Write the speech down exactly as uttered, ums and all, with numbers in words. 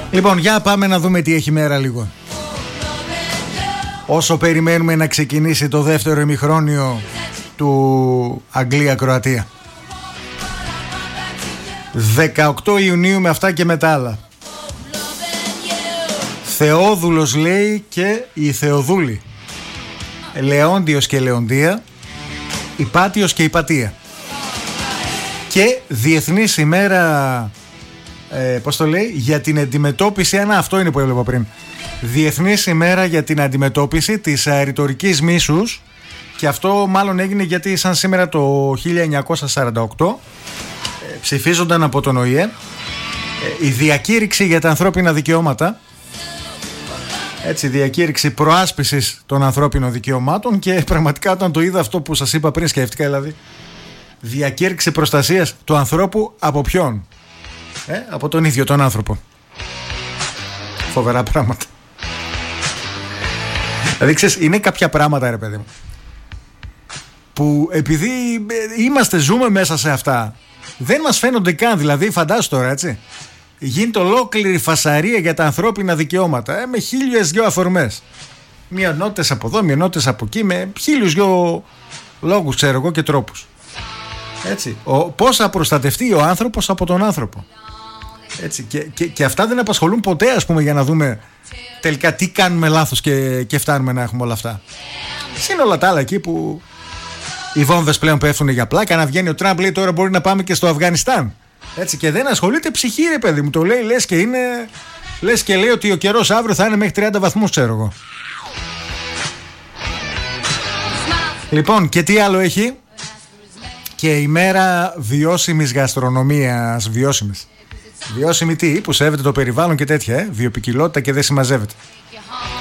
Λοιπόν, για πάμε να δούμε τι έχει μέρα λίγο. Όσο περιμένουμε να ξεκινήσει το δεύτερο ημιχρόνιο του Αγγλία-Κροατία. δεκαοκτώ Ιουνίου με αυτά και με τα άλλα. Θεόδουλος λέει και η Θεοδούλη. Λεόντιος και Λεοντία. Υπάτιος και Υπατία. Και Διεθνής ημέρα, ε, πώς το λέει, για την αντιμετώπιση, ένα αυτό είναι που έβλεπα πριν. Διεθνής ημέρα για την αντιμετώπιση της ρητορικής μίσους. Και αυτό μάλλον έγινε γιατί σαν σήμερα το χίλια εννιακόσια σαράντα οκτώ ε, ψηφίζονταν από τον Ο Η Ε ε, η διακήρυξη για τα ανθρώπινα δικαιώματα. Έτσι, διακήρυξη προάσπισης των ανθρώπινων δικαιωμάτων. Και πραγματικά όταν το είδα αυτό που σας είπα πριν, σκέφτηκα δηλαδή, διακήρυξη προστασίας του ανθρώπου από ποιον? Ε, από τον ίδιο τον άνθρωπο. Φοβερά πράγματα. Δηλαδή ξέρεις, είναι κάποια πράγματα ρε παιδί μου που επειδή είμαστε, ζούμε μέσα σε αυτά, δεν μας φαίνονται καν. Δηλαδή φαντάσου τώρα, έτσι, γίνεται ολόκληρη φασαρία για τα ανθρώπινα δικαιώματα, ε, με χίλιες δυο αφορμές, μειονότητες από εδώ, μειονότητες από εκεί, με χίλιους δυο λόγους, ξέρω εγώ, και τρόπους. Έτσι, ο, πώς θα προστατευτεί ο άνθρωπος από τον άνθρωπο. Έτσι, και, και, και αυτά δεν απασχολούν ποτέ, ας πούμε, για να δούμε τελικά τι κάνουμε λάθος και, και φτάνουμε να έχουμε όλα αυτά. Είναι όλα τα άλλα εκεί που οι βόμβες πλέον πέφτουν για πλάκα. Να βγαίνει ο Τραμπ, λέει τώρα μπορεί να πάμε και στο Αφγανιστάν. Έτσι, και δεν ασχολείται ψυχή, ρε παιδί μου. Το λέει, λες και είναι, λες και λέει ότι ο καιρός αύριο θα είναι μέχρι τριάντα βαθμούς, ξέρω εγώ. Λοιπόν, και τι άλλο έχει? Και η μέρα βιώσιμης γαστρονομίας. Βιώσιμης. Βιώσιμη τι? Που σέβεται το περιβάλλον και τέτοια, ε? Βιοποικιλότητα και δεν συμμαζεύεται.